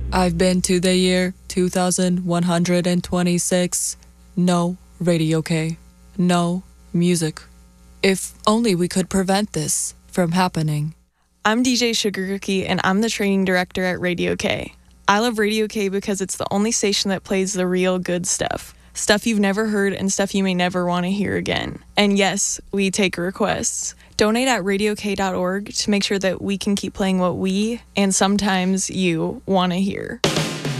I've been to the year 2126. No Radio K. No music. If only we could prevent this from happening. I'm DJ Sugar Cookie, and I'm the training director at Radio K. I love Radio K because it's the only station that plays the real good stuff. Stuff you've never heard and stuff you may never want to hear again. And yes, we take requests. Donate at radiok.org to make sure that we can keep playing what we, and sometimes you, want to hear.